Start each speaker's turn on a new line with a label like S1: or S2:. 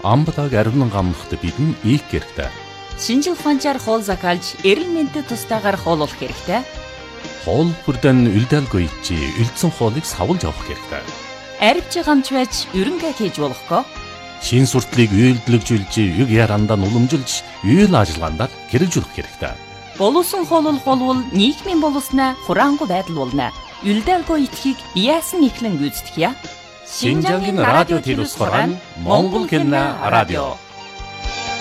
S1: Амбалаг ариунан гамнахт бидэн ийх хэрэгтэй.
S2: Шинжил ухаанчаар хоол закалж, эрүүл мэндэд тустаагаар хооллох хэрэгтэй.
S1: Хоол бүрдэн үлдээлгүй чи үлдсэн хоолыг савлж авах хэрэгтэй.
S2: Арвч гамч байж өрөнгө хийж болохгүй.
S1: Шин суртлыг үйлдэлжүүлж, юг ярандаа уламжилж, үйл ажиллагаанд хэрэгжүүлэх хэрэгтэй.
S2: Боловсон хооллох болвол нийгмийн боловсноо хураангуй байдал болно. Үлдээлгүй итгэхийг яасан ихлэн гүйцэтгэе.
S1: Шинжангийн радио телевиз хорон Монгол хэлний радио